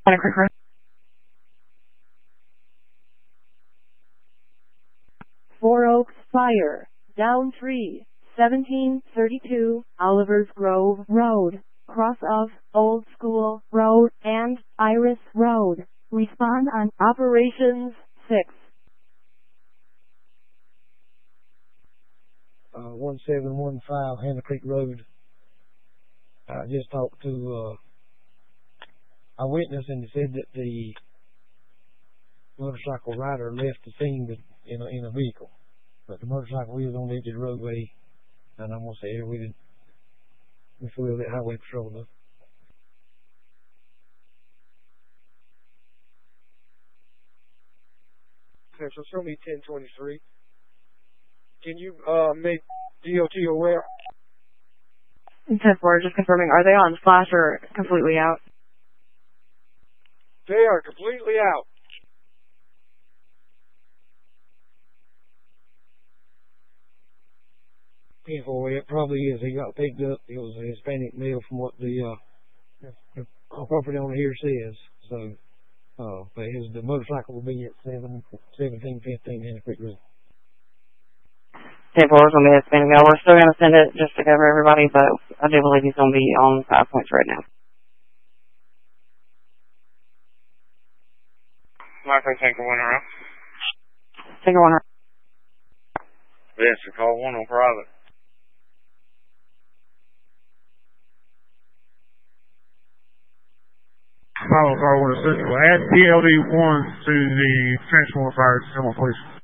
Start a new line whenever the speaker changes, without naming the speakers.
Hannah Creek Road.
4 Oaks Fire, down tree, 1732 Oliver's Grove Road, cross of Old School Road and Iris Road. Respond on Operations 6.
1715 Hannah Creek Road. I just talked to a witness, and he said that the motorcycle rider left the scene in a vehicle, but the motorcycle is on the edge of the roadway, and I'm gonna say we feel that highway patrol though.
Okay, so show me 1023. Can you make DOT aware?
10-4, just confirming, are they on flash or completely out?
They are completely out.
It probably is. He got picked up. It was a Hispanic male from what the property owner here says. So, but the motorcycle will be at 1715 Hannah Creek Road.
10-4 is going to be Hispanic male. We're still going to send it just to cover everybody, but I do believe he's going to be on 5 points right now.
Michael, take one around.
Take one around.
Yes, call 1 on private.
Follow car 1 essential. Add PLD 1 to the transport fire, please.